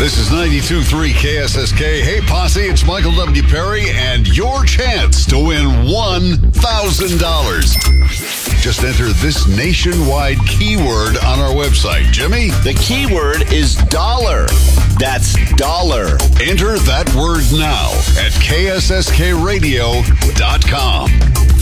This is 92.3 KSSK. Hey, Posse, it's Michael W. Perry, and your chance to win $1,000. Just enter this nationwide keyword on our website. Jimmy? The keyword is dollar. That's dollar. Enter that word now at KSSKradio.com.